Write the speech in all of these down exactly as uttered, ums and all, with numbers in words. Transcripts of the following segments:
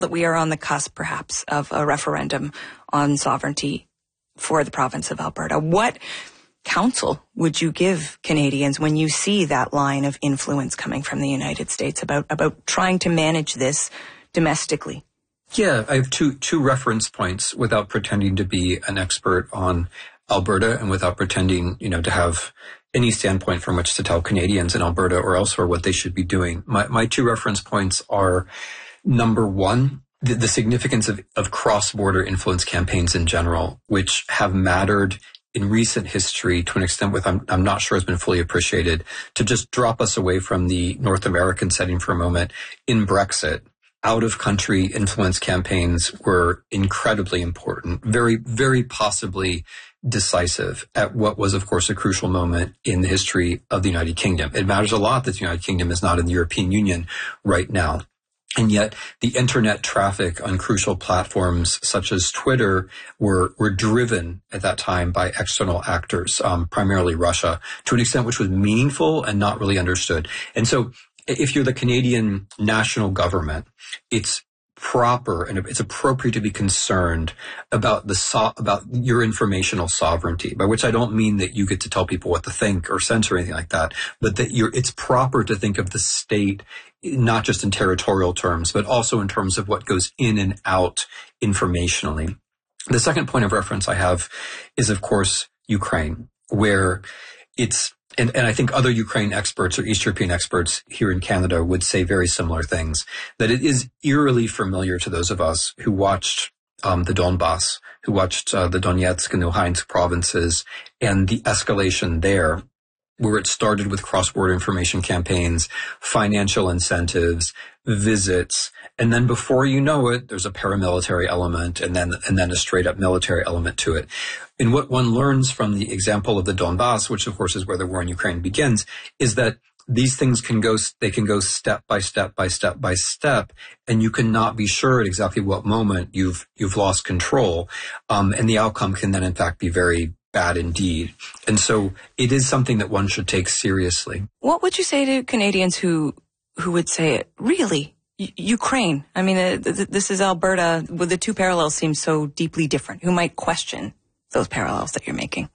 that we are on the cusp, perhaps, of a referendum on sovereignty for the province of Alberta. What counsel would you give Canadians when you see that line of influence coming from the United States about, about trying to manage this domestically? Yeah, I have two two reference points without pretending to be an expert on Alberta and without pretending, you know, to have any standpoint from which to tell Canadians in Alberta or elsewhere what they should be doing. My my two reference points are, number one, the, the significance of, of cross-border influence campaigns in general, which have mattered in recent history to an extent with I'm, I'm not sure has been fully appreciated. To just drop us away from the North American setting for a moment, in Brexit, out-of-country influence campaigns were incredibly important, very, very possibly decisive at what was, of course, a crucial moment in the history of the United Kingdom. It matters a lot that the United Kingdom is not in the European Union right now. And yet the internet traffic on crucial platforms such as Twitter were, were driven at that time by external actors, um, primarily Russia, to an extent which was meaningful and not really understood. And so if you're the Canadian national government, it's proper and it's appropriate to be concerned about the so- about your informational sovereignty, by which I don't mean that you get to tell people what to think or censor or anything like that, but that you're, it's proper to think of the state not just in territorial terms, but also in terms of what goes in and out informationally. The second point of reference I have is, of course, Ukraine, where it's And, and I think other Ukraine experts or East European experts here in Canada would say very similar things, that it is eerily familiar to those of us who watched um, the Donbass, who watched uh, the Donetsk and Luhansk provinces and the escalation there, where it started with cross-border information campaigns, financial incentives, visits, and then before you know it, there's a paramilitary element and then and then a straight-up military element to it. And what one learns from the example of the Donbass, which of course is where the war in Ukraine begins, is that these things can go, they can go step by step by step by step, and you cannot be sure at exactly what moment you've you've lost control, um, and the outcome can then in fact be very bad indeed. And so it is something that one should take seriously. What would you say to Canadians who who would say, really, U- Ukraine? I mean, uh, th- this is Alberta, where the two parallels seem so deeply different. Who might question those parallels that you're making?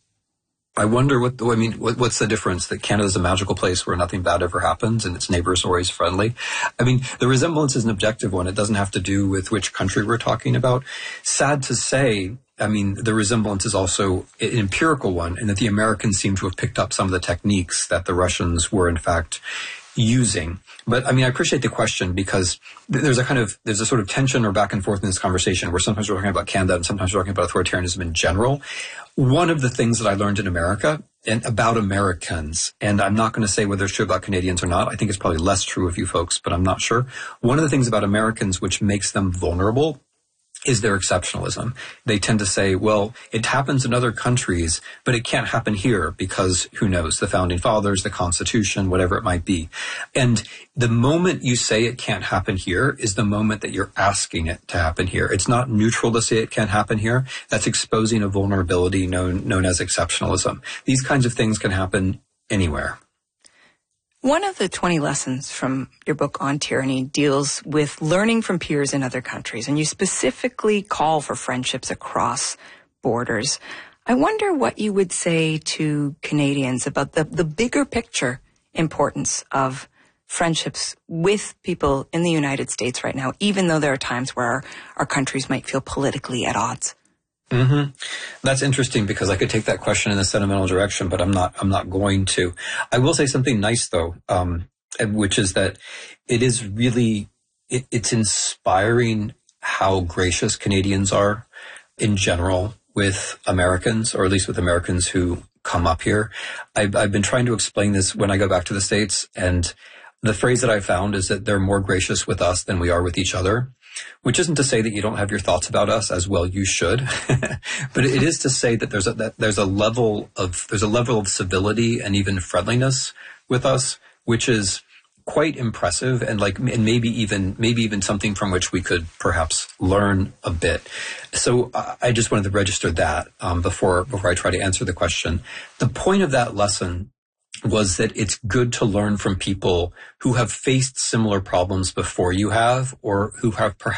I wonder what, I mean, what, what's the difference? That Canada's a magical place where nothing bad ever happens and its neighbors are always friendly. I mean, the resemblance is an objective one. It doesn't have to do with which country we're talking about. Sad to say, I mean, the resemblance is also an empirical one, in that the Americans seem to have picked up some of the techniques that the Russians were, in fact, using. But I mean, I appreciate the question because there's a kind of, there's a sort of tension or back and forth in this conversation where sometimes we're talking about Canada and sometimes we're talking about authoritarianism in general. One of the things that I learned in America and about Americans, and I'm not going to say whether it's true about Canadians or not, I think it's probably less true of you folks, but I'm not sure. One of the things about Americans which makes them vulnerable is their exceptionalism. They tend to say, well, it happens in other countries, but it can't happen here because, who knows, the founding fathers, the Constitution, whatever it might be. And the moment you say it can't happen here is the moment that you're asking it to happen here. It's not neutral to say it can't happen here. That's exposing a vulnerability known, known as exceptionalism. These kinds of things can happen anywhere. One of the twenty lessons from your book on tyranny deals with learning from peers in other countries, and you specifically call for friendships across borders. I wonder what you would say to Canadians about the, the bigger picture importance of friendships with people in the United States right now, even though there are times where our, our countries might feel politically at odds. Mm-hmm. That's interesting because I could take that question in a sentimental direction, but I'm not, I'm not going to. I will say something nice though, um, which is that it is really, it, it's inspiring how gracious Canadians are in general with Americans, or at least with Americans who come up here. I've, I've been trying to explain this when I go back to the States, and the phrase that I found is that they're more gracious with us than we are with each other. Which isn't to say that you don't have your thoughts about us, as well you should, but it is to say that there's a that there's a level of there's a level of civility and even friendliness with us, which is quite impressive, and like and maybe even maybe even something from which we could perhaps learn a bit. So uh, I just wanted to register that um, before before I try to answer the question. The point of that lesson was that it's good to learn from people who have faced similar problems before you have, or who have perhaps